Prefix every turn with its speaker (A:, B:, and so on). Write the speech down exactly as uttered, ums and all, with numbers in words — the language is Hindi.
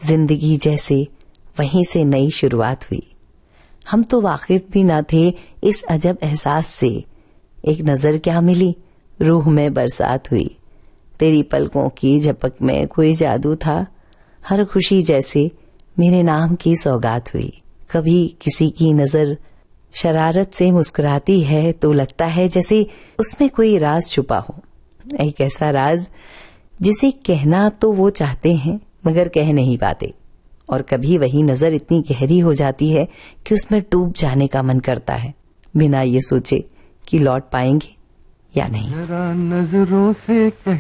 A: जिंदगी जैसे वहीं से नई शुरुआत हुई। हम तो वाकिफ भी ना थे इस अजब एहसास से। एक नजर क्या मिली, रूह में बरसात हुई। तेरी पलकों की झपक में कोई जादू था। हर खुशी जैसे मेरे नाम की सौगात हुई। कभी किसी की नजर शरारत से मुस्कुराती है तो लगता है जैसे उसमें कोई राज छुपा हो। एक ऐसा राज जिसे कहना तो वो चाहते हैं मगर कह नहीं पाते। और कभी वही नजर इतनी गहरी हो जाती है कि उसमें डूब जाने का मन करता है, बिना ये सोचे कि लौट पाएंगे या नहीं।
B: नजरों से